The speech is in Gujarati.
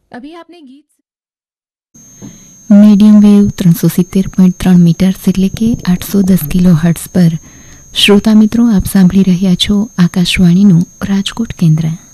अभी आपने गीत મીડિયમ વેવ 370.3 મીટર્સ એટલે કે 810 કિલો હર્ટ્ઝ પર શ્રોતા મિત્રો આપ સાંભળી રહ્યા છો આકાશવાણીનું રાજકોટ કેન્દ્ર.